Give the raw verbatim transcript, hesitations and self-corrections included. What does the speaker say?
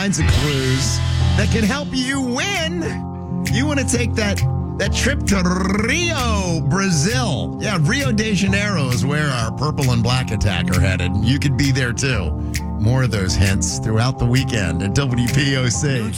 kinds of clues that can help you win. You want to take that that trip to Rio, Brazil. Yeah, Rio de Janeiro is where our purple and black attack are headed. You could be there too. More of those hints throughout the weekend at W P O C.